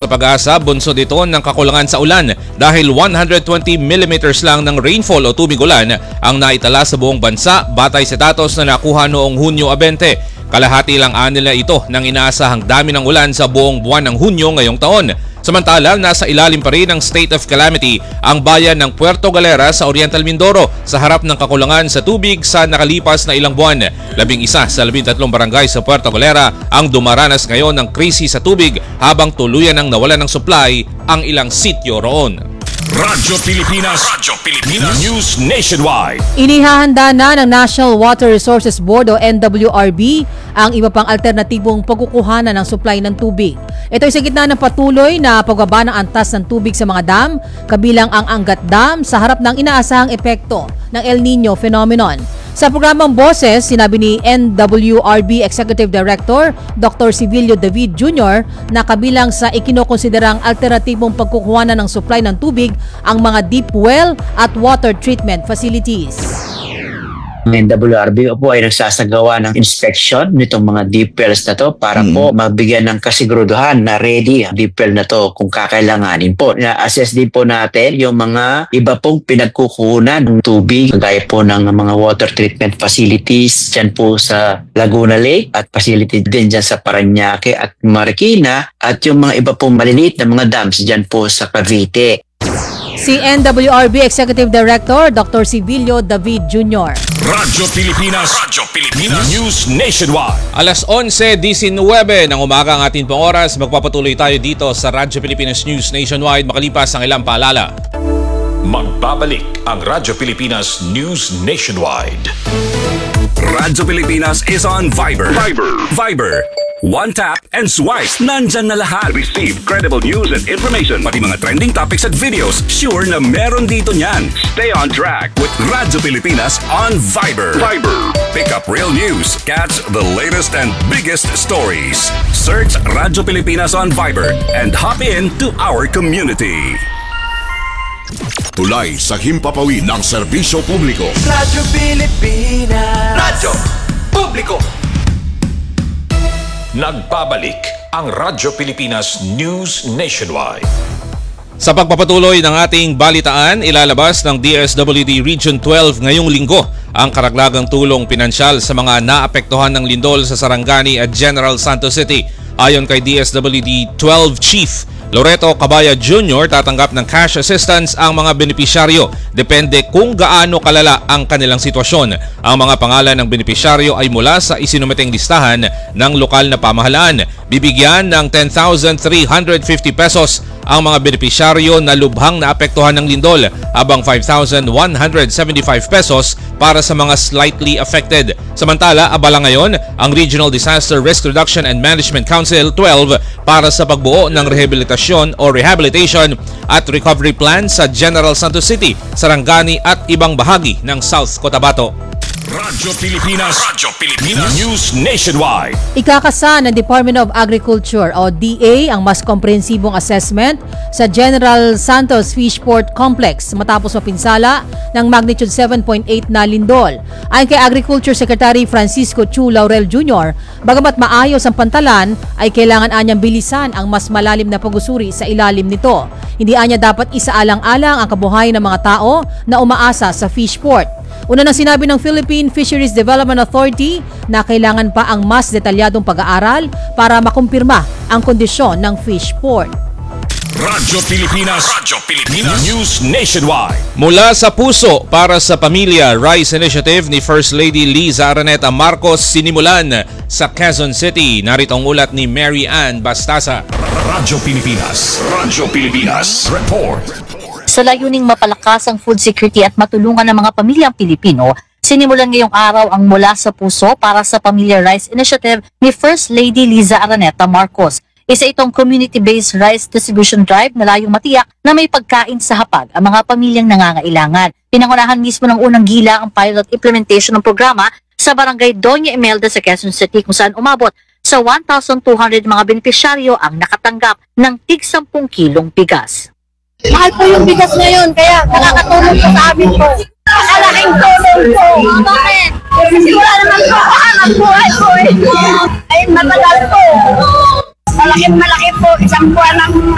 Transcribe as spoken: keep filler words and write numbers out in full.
sa Pag-asa, bunsod ito ng kakulangan sa ulan dahil one hundred twenty millimeters lang ng rainfall o tubig ulan ang naitala sa buong bansa batay sa datos na nakuha noong Hunyo twenty. Kalahati lang anila ito ng inaasahang dami ng ulan sa buong buwan ng Hunyo ngayong taon. Samantala, nasa ilalim pa rin ng state of calamity ang bayan ng Puerto Galera sa Oriental Mindoro sa harap ng kakulangan sa tubig sa nakalipas na ilang buwan. Labing isa sa labing tatlong barangay sa Puerto Galera ang dumaranas ngayon ng krisis sa tubig habang tuluyan ng nawalan ng supply ang ilang sityo roon. Radyo Pilipinas, Radyo Pilipinas News Nationwide. Inihahanda na ng National Water Resources Board o N W R B ang iba pang alternatibong pagkukuhanan ng supply ng tubig. Ito ay sa gitna ng patuloy na pagbaba ng antas ng tubig sa mga dam, kabilang ang Angat Dam sa harap ng inaasahang epekto ng El Nino phenomenon. Sa programang Boses, sinabi ni N W R B Executive Director Doctor Sibilio David Junior na kabilang sa ikinokonsiderang alternatibong pagkukuhanan ng supply ng tubig ang mga deep well at water treatment facilities. Ang N W R B po ay nagsasagawa ng inspection nitong mga deep wells na to para hmm. po mabigyan ng kasiguruduhan na ready ang deep well na to kung kakailanganin po. Na-assess din po natin yung mga iba pong pinagkukunan ng tubig gaya po ng mga water treatment facilities dyan po sa Laguna Lake at facility din dyan sa Parañaque at Marikina at yung mga iba pong maliliit na mga dams dyan po sa Cavite. Si N W R B Executive Director Doctor Sibilio David Junior Radyo Pilipinas, Radyo Pilipinas News Nationwide. Alas onse disenwebe ng umaga ang ating pang oras. Magpapatuloy tayo dito sa Radyo Pilipinas News Nationwide makalipas ang ilang paalala. Magbabalik ang Radyo Pilipinas News Nationwide. Radyo Pilipinas is on Viber. Viber. Viber. One tap and swipe. Nandyan na lahat. Receive credible news and information. Pati mga trending topics at videos. Sure na meron dito niyan. Stay on track with Radyo Pilipinas on Viber. Viber. Pick up real news. Catch the latest and biggest stories. Search Radyo Pilipinas on Viber and hop in to our community. Tulay sa himpapawid ng serbisyo publiko. Radyo Pilipinas. Radyo Publiko. Nagbabalik ang Radyo Pilipinas News Nationwide. Sa pagpapatuloy ng ating balitaan, ilalabas ng D S W D Region twelve ngayong linggo ang karagdagang tulong pinansyal sa mga naapektuhan ng lindol sa Sarangani at General Santos City. Ayon kay D S W D twelve Chief Loreto Cabaya Junior, tatanggap ng cash assistance ang mga benepisyaryo. Depende kung gaano kalala ang kanilang sitwasyon. Ang mga pangalan ng benepisyaryo ay mula sa isinumiteng listahan ng lokal na pamahalaan. Bibigyan ng ten thousand three hundred fifty pesos ang mga benepisyaryo na lubhang naapektuhan ng lindol, habang five thousand one hundred seventy-five pesos para sa mga slightly affected. Samantala, abala ngayon ang Regional Disaster Risk Reduction and Management Council twelve para sa pagbuo ng rehabilitasyon o rehabilitation at recovery plan sa General Santos City, Sarangani at ibang bahagi ng South Cotabato. Radyo Pilipinas, Radyo Pilipinas News Nationwide. Ikakasa ng Department of Agriculture o D A ang mas komprehensibong assessment sa General Santos Fishport Complex matapos mapinsala ng magnitude seven point eight na lindol. Ayon kay Agriculture Secretary Francisco Chu Laurel Junior, bagamat maayos ang pantalan, ay kailangan anyang bilisan ang mas malalim na pag-usuri sa ilalim nito. Hindi anya dapat isaalang-alang ang kabuhayan ng mga tao na umaasa sa fishport. Una nang sinabi ng Philippine Fisheries Development Authority na kailangan pa ang mas detalyadong pag-aaral para makumpirma ang kondisyon ng fish port. Radyo Pilipinas, Radyo Pilipinas News Nationwide. Mula sa puso para sa pamilya, Rice Initiative ni First Lady Liza Araneta Marcos sinimulan sa Quezon City. Narito ang ulat ni Mary Ann Bastasa. Radyo Pilipinas, Radyo Pilipinas Report. Sa layuning mapalakas ang food security at matulungan ng mga pamilyang Pilipino, sinimulan ngayong araw ang Mula sa Puso para sa Pamilya Rice Initiative ni First Lady Liza Araneta Marcos. Isa itong community-based rice distribution drive na layong matiyak na may pagkain sa hapag ang mga pamilyang nangangailangan. Pinangunahan mismo ng unang gila ang pilot implementation ng programa sa barangay Doña Imelda sa Quezon City, kung saan umabot sa one thousand two hundred mga benepisyaryo ang nakatanggap ng tig sampung kilong bigas. Mahal po yung bigas ngayon, kaya nakakatulong po sa amin po. Nakalaking tulong po. Bakit? Kasi wala naman po ang buhay po eh. Ay, matagal po. Malaking malaki po, isang buwan ng